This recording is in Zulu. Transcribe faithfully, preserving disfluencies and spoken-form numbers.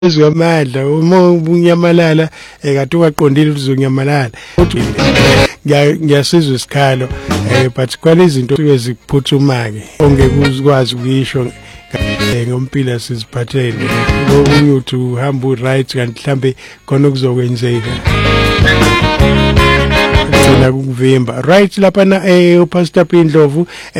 Ezamandla uma unyamalala ekade ungaqondile ukuthi uzonyamalala ngiyasizwa isikhalo but kwale izinto suke ziphuthuma ke ongeke ukwazi ukuyisho ngompila siziphathele ngokunye uthi uhamba uright kanti mhlambe khona okuzokwenzeka thina kuvimba right lapha na eh uPastor Pindlovu